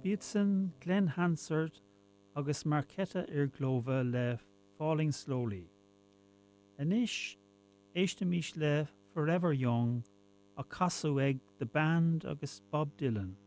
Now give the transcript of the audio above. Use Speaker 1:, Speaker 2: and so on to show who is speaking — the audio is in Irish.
Speaker 1: Beatson, Glenn Hansard agus Marketa Glova le Falling Slowly. Anish éistemís le Forever Young a casú ag The Band agus Bob Dylan.